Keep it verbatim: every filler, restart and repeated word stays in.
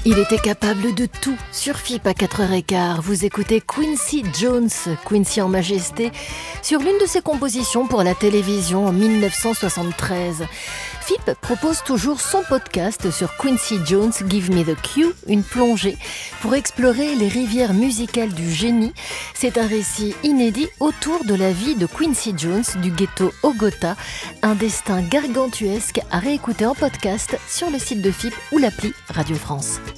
Il était capable de tout. Sur F I P à quatre heures quinze, vous écoutez Quincy Jones, Quincy en majesté, sur l'une de ses compositions pour la télévision en dix-neuf cent soixante-treize. F I P propose toujours son podcast sur Quincy Jones Give Me the Cue, une plongée pour explorer les rivières musicales du génie. C'est un récit inédit autour de la vie de Quincy Jones du ghetto au Gotha, un destin gargantuesque à réécouter en podcast sur le site de F I P ou l'appli Radio France.